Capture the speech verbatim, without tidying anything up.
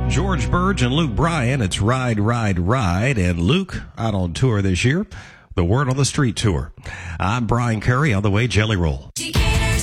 George Burge and Luke Bryan. It's Ride, Ride, Ride. And Luke out on tour this year. The Word on the Street tour. I'm Brian Curry on the way Jelly Roll.